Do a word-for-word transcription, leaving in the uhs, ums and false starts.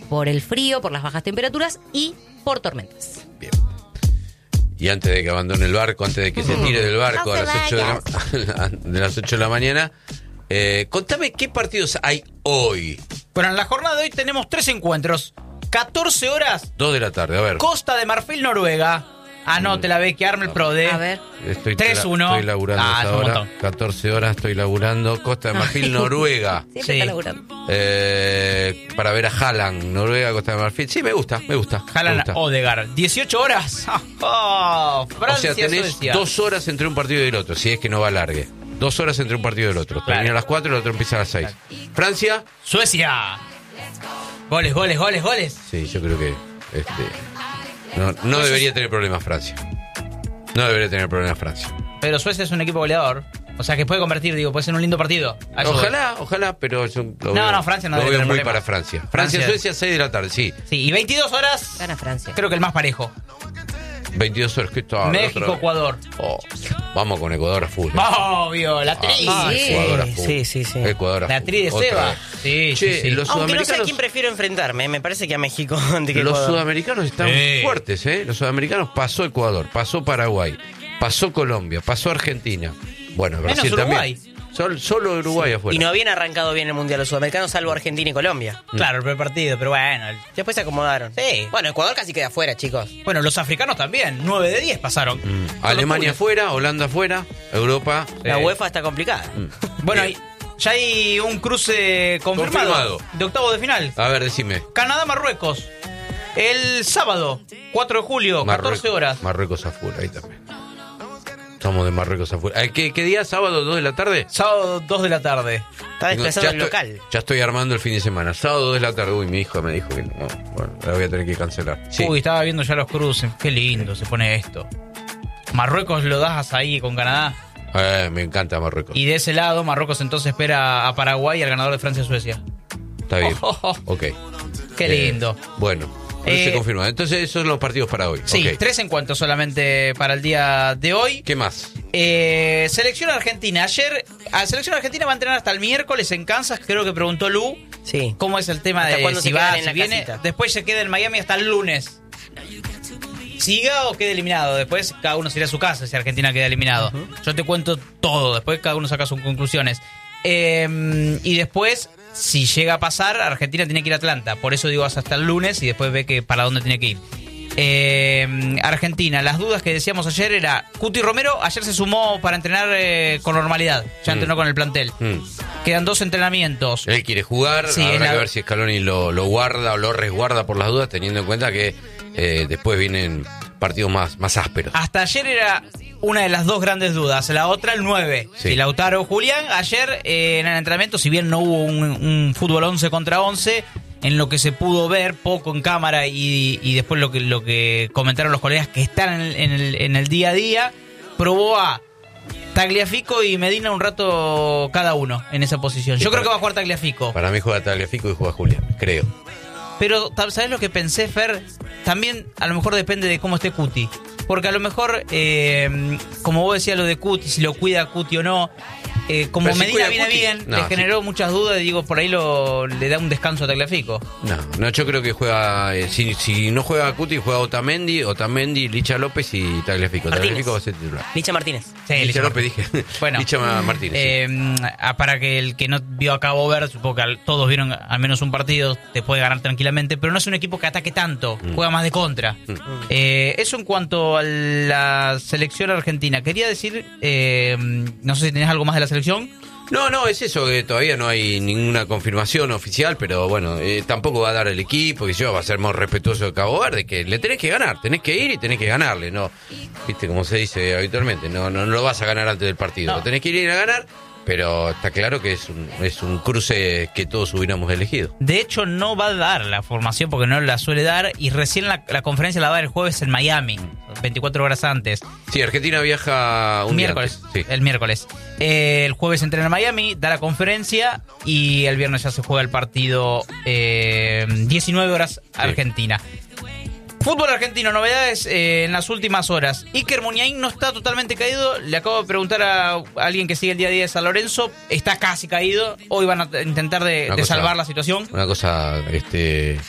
por el frío, por las bajas temperaturas y por tormentas. Bien. Y antes de que abandone el barco, antes de que se tire del barco No a las ocho de, la, de las ocho de la mañana, eh, contame qué partidos hay hoy. Bueno, en la jornada de hoy tenemos tres encuentros. catorce horas, Dos de la tarde, a ver. Costa de Marfil, Noruega. Anote la ve que arme el PRODE. A ver. Estoy, tres uno. Estoy laburando Ah, esa es un hora. montón. catorce horas estoy laburando. Costa de Marfil, Noruega. Siempre Sí. está laburando. Eh, para ver a Haaland, Noruega, Costa de Marfil. Sí, me gusta, me gusta. me Haaland gusta. Odegaard. dieciocho horas. Oh, O Francia, sea, tenés Suecia. dos horas entre un partido y el otro, si es que no va largue. Dos horas entre un partido y el otro. Termina Claro. a las cuatro y el otro empieza a las seis. Francia. Suecia. Goles, goles, goles, goles. Sí, yo creo que este, no, no debería tener problemas Francia. No debería tener problemas Francia. Pero Suecia es un equipo goleador. O sea, que puede convertir, digo, puede ser un lindo partido. A eso Ojalá, ojalá, pero yo lo No, veo, no, Francia no lo debe veo tener muy problemas. para Francia. Francia. Francia-Suecia, seis de la tarde, sí. voy. Sí, y veintidós horas. Gana Francia. Creo que el más parejo. veintidós horas, ¿qué está? México, Ecuador. Oh, vamos con Ecuador a full. Obvio, la tri. Ah, sí. Ecuador a full. Sí, sí, sí. Ecuador a La full. tri de Otra Seba. vez. Sí, Che, sí, sí. los Aunque no sé a sudamericanos, quién prefiero enfrentarme, me parece que a México antes que los Ecuador. sudamericanos están Sí. fuertes, ¿eh? Los sudamericanos pasó Ecuador, pasó Paraguay, pasó Colombia, pasó Argentina. Bueno, Menos Brasil Uruguay. también. Sol- solo Uruguay afuera. Y no habían arrancado bien el Mundial los sudamericanos, salvo Argentina y Colombia. Claro, el primer partido, pero bueno. el- Después se acomodaron. Sí. Bueno, Ecuador casi queda afuera, chicos. Bueno, los africanos también. nueve de diez pasaron. Mm. Con los Alemania Túnez. fuera, Holanda fuera, Europa. La Sí. UEFA está complicada. Bueno, Bien. y- ya hay un cruce confirmado, Confirmado. de octavo de final. A ver, decime. Canadá-Marruecos. El sábado, cuatro de julio, catorce horas. Marruecos afuera, ahí también. Estamos de Marruecos afuera. Eh, ¿Qué, qué día? ¿Sábado, dos de la tarde? Sábado, dos de la tarde. Está Tengo- desplazado ya el estoy- local. Ya estoy armando el fin de semana. Sábado, dos de la tarde. Uy, mi hijo me dijo que no. Bueno, la voy a tener que cancelar. Sí. Uy, estaba viendo ya los cruces. Qué lindo se pone esto. Marruecos lo das ahí con Canadá. Eh, me encanta Marruecos. Y de ese lado, Marruecos entonces espera a Paraguay y al ganador de Francia-Suecia. Está bien. Oh, oh, oh. Ok. Qué Eh, lindo. Bueno, Eh, se confirma. Entonces, esos son los partidos para hoy. Sí, Ok. tres encuentros solamente para el día de hoy. ¿Qué más? Eh, selección Argentina. Ayer, a Selección Argentina va a entrenar hasta el miércoles en Kansas, creo que preguntó Lu. Sí. ¿Cómo es el tema ¿Hasta de cuándo si se va, quedan en si la viene? casita? Después se queda en Miami hasta el lunes. Siga o quede eliminado. Después cada uno se irá a su casa si Argentina queda eliminado. Yo te cuento todo. Después cada uno saca sus conclusiones. Eh, y después, si llega a pasar, Argentina tiene que ir a Atlanta. Por eso digo hasta el lunes y después ve que para dónde tiene que ir. Eh, Argentina, las dudas que decíamos ayer era Cuti Romero ayer se sumó para entrenar eh, con normalidad, ya Mm. entrenó con el plantel. Mm. Quedan dos entrenamientos. Él quiere jugar, Sí, habrá en la- que ver si Scaloni lo, lo guarda o lo resguarda por las dudas, teniendo en cuenta que eh, después vienen partidos más, más ásperos. Hasta ayer era una de las dos grandes dudas, la otra el nueve. Sí. Si Lautaro o Julián, ayer eh, en el entrenamiento, si bien no hubo un, un fútbol once contra once, en lo que se pudo ver poco en cámara y, y después lo que, lo que comentaron los colegas que están en el, en el, en el día a día, probó a Tagliafico y Medina un rato cada uno en esa posición. Sí, Yo creo para- que va a jugar Tagliafico. Para mí juega Tagliafico y juega Julián, creo. Pero, ¿sabes lo que pensé, Fer? También a lo mejor depende de cómo esté Cuti. Porque a lo mejor, eh, como vos decías lo de Cuti, si lo cuida Cuti o no, eh, como Pero si Medina cuida viene Cuti, bien, no, le sí. generó muchas dudas y digo, por ahí lo, le da un descanso a Tagliafico. No, no, yo creo que juega, eh, si, si no juega Cuti, juega Otamendi, Otamendi, Licha López y Tagliafico. Martínez. Tagliafico va a ser titular. Licha Martínez. Sí, Licha Licha López dije. Bueno, Licha Ma- Martínez. sí. Eh, ah, para que el que no vio a Cabo Verde, supongo que al- todos vieron al menos un partido, te puede ganar tranquilamente, pero no es un equipo que ataque tanto, Mm. juega más de contra. Eh, eso en cuanto a la selección argentina. Quería decir, eh, no sé si tenés algo más de la selección. No, no, es eso, que todavía no hay ninguna confirmación oficial, pero bueno, eh, tampoco va a dar el equipo, que yo va a ser más respetuoso de Cabo Verde, que le tenés que ganar, tenés que ir y tenés que ganarle, no, viste como se dice habitualmente, no, no, no lo vas a ganar antes del partido, No. lo tenés que ir a ganar, pero está claro que es un, es un cruce que todos hubiéramos elegido. De hecho, no va a dar la formación porque no la suele dar y recién la, la conferencia la va a dar el jueves en Miami, veinticuatro horas antes. Sí, Argentina viaja un miércoles, día antes, sí. el miércoles. Eh, el jueves entrena en Miami, da la conferencia y el viernes ya se juega el partido eh, diecinueve horas Argentina. Fútbol argentino, novedades eh, en las últimas horas. Iker Muniain no está totalmente caído. Le acabo de preguntar a alguien que sigue el día a día de San Lorenzo. Está casi caído. Hoy van a intentar de, Una de cosa- salvar la situación. Una cosa este